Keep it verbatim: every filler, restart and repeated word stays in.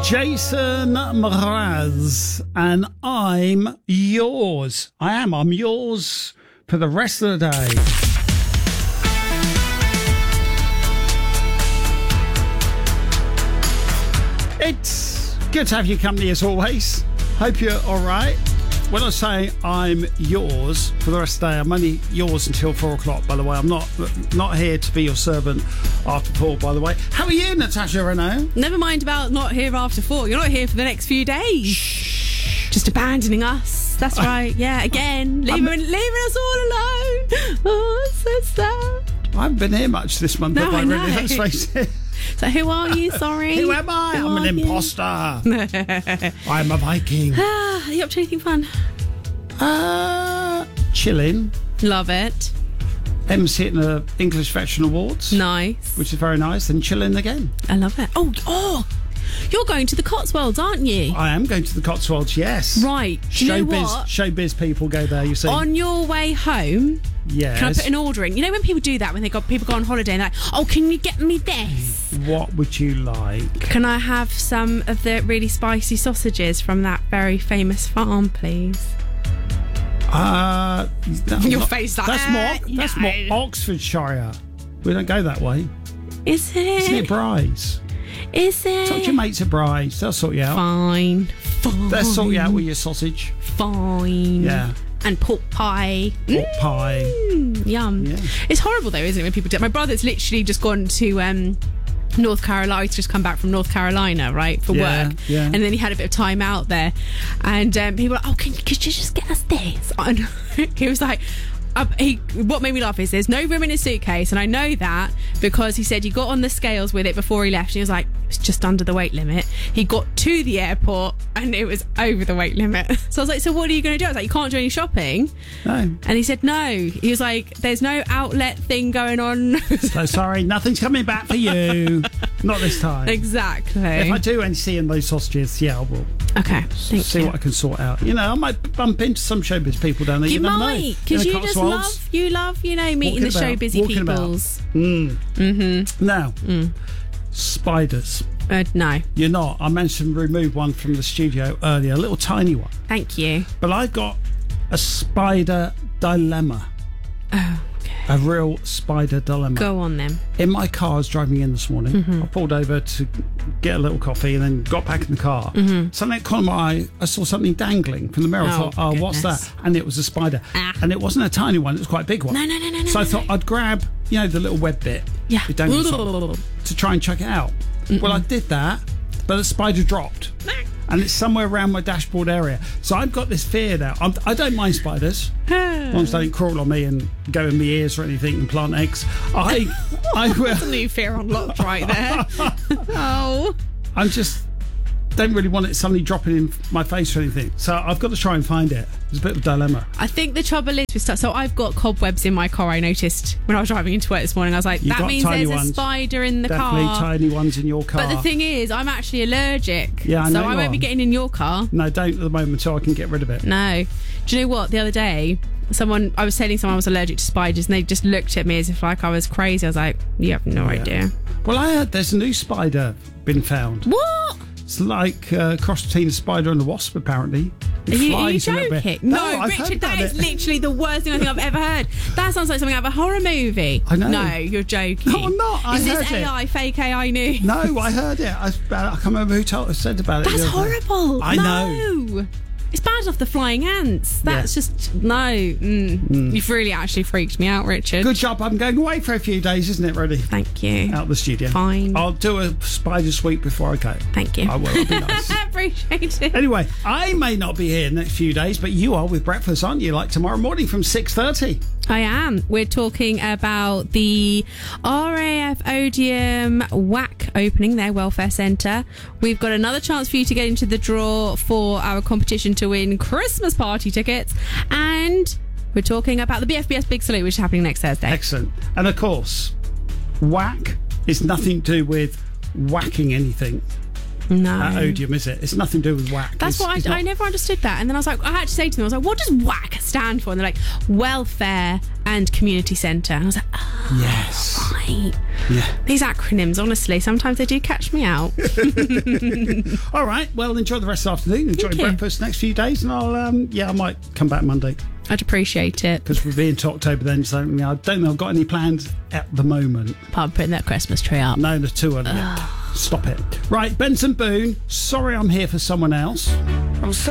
Jason Mraz, and I'm yours. I am. I'm yours for the rest of the day. It's good to have your company as always. Hope you're all right. When I say I'm yours for the rest of the day, I'm only yours until four o'clock, by the way. I'm not not here to be your servant after four, by the way. How are you, Natasha Renault? Never mind about not here after four. You're not here for the next few days. Shh. Just abandoning us. That's right. Yeah, again. Leaving, leaving us all alone. Oh, it's so sad. I haven't been here much this month, no, have I, I really? know. Let's face it. So who are you? Sorry. Who am I? Who I'm an you? imposter. I'm a Viking. Ah, are you up to anything fun? Uh, chilling. Love it. emceeing the English Veteran Awards. Nice. Which is very nice. Then chilling again. I love it. Oh, oh. You're going to the Cotswolds, aren't you? I am going to the Cotswolds, yes. Right. Do you know Showbiz, what? showbiz people go there, you see. On your way home, yes. Can I put an order in? You know when people do that, when they got people go on holiday and they're like, oh, can you get me this? What would you like? Can I have some of the really spicy sausages from that very famous farm, please? Uh, that, Your not, face like that's that. more that's No. more Oxfordshire. We don't go that way. Is it? Isn't it Bryce? Is it? Talk to your mates at Bryce. They'll sort you out. Fine. Fine. They'll sort you out with your sausage. Fine. Yeah. And pork pie. Pork pie. Mm, yum. Yeah. It's horrible though, isn't it, when people do it? My brother's literally just gone to um, North Carolina. He's just come back from North Carolina, right, for Yeah, work. yeah. And then he had a bit of time out there. And um, people were like, oh, can, could you just get us this? And he was like... Uh, he, what made me laugh is there's no room in his suitcase, and I know that because he said he got on the scales with it before he left, and he was like, it's just under the weight limit. He got to the airport and it was over the weight limit. So I was like, so what are you going to do? I was like, you can't do any shopping. No. And he said no. He was like, there's no outlet thing going on. So sorry, nothing's coming back for you. Not this time. Exactly. If I do any see in those sausages, yeah, I will. Okay, thank see you. what I can sort out. You know, I might bump into some showbiz people down there. You, You never might, know. because In you the just Cotswolds. love, you love, you know, meeting Walking the about, showbizy walking about. peoples. Mm. Mm-hmm. Now, Mm. spiders. Uh, no, You're not. I managed to remove one from the studio earlier, a little tiny one. thank you. But I've got a spider dilemma. Oh, A real spider dilemma. go on then. In my car, I was driving in this morning. Mm-hmm. I pulled over to get a little coffee and then got back in the car. Mm-hmm. Suddenly, at the corner of my eye, I saw something dangling from the mirror. I Oh, thought, oh, what's goodness. that? And it was a spider. Ah. And it wasn't a tiny one, it was quite a big one. No, no, no, no, no. So I no, thought no. I'd grab, you know, the little web bit. Yeah. It dangles on, to try and chuck it out. Mm-mm. Well, I did that, but the spider dropped. And it's somewhere around my dashboard area. So I've got this fear now. I'm, I don't mind spiders. As long as they don't crawl on me and go in my ears or anything and plant eggs. I, I will. That's a new fear unlocked right there. Oh. I'm just don't really want it suddenly dropping in my face or anything. So I've got to try and find it. It's a bit of a dilemma. I think the trouble is with stuff. So I've got cobwebs in my car. I noticed when I was driving into work this morning. I was like, You've that got means tiny there's ones. a spider in the Definitely car. tiny ones in your car. But the thing is, I'm actually allergic. Yeah, I so know I you won't are. be getting in your car. No, don't at the moment until I can get rid of it. No. Do you know what? The other day, someone I was telling someone I was allergic to spiders, and they just looked at me as if like I was crazy. I was like, you have no Yeah. idea. Well, I heard there's a new spider been found. What? It's like a cross between a spider and a wasp, apparently. It Are you, are you flies a little bit. joking? No, I've heard Richard, that about is it. literally the worst thing I think I've ever heard. That sounds like something out of a horror movie. I know. No, you're joking. No, I'm not. I Is this heard it. A I, fake A I news? No, I heard it. I, I can't remember who told, said about it. That's the other day. horrible. I no. know. It's bad enough the flying ants. That's Yeah. just no. Mm. You've really actually freaked me out, Richard. Good job. I'm going away for a few days, isn't it, Reddy? Thank you. Out of the studio. Fine. I'll do a spider sweep before I go. Thank you. I will. It'll be nice. Appreciate it. Anyway, I may not be here the next few days, but you are with breakfast, aren't you? Like tomorrow morning from six thirty. I am. We're talking about the R A F Odeum W A C opening, their welfare centre. We've got another chance for you to get into the draw for our competition to win Christmas party tickets. And we're talking about the B F B S Big Salute, which is happening next Thursday. Excellent. And of course, whack is nothing to do with whacking anything. No. at Odium, is it? It's nothing to do with whack. That's it's, what it's I, not, I never understood that. And then I was like, I had to say to them, I was like, what does WAC stand for? And they're like, Welfare and Community Centre. And I was like, oh, yes. right. Yeah. These acronyms, honestly, sometimes they do catch me out. All right. Well, enjoy the rest of the afternoon. Enjoy Thank you. breakfast next few days, and I'll um, yeah, I might come back Monday I'd appreciate it. because we'll be into October then. So you know, I don't think I've got any plans at the moment. Apart from putting that Christmas tree up. No, the two of them. Stop it. Right, Benson Boone. Sorry, I'm here for someone else. I'm so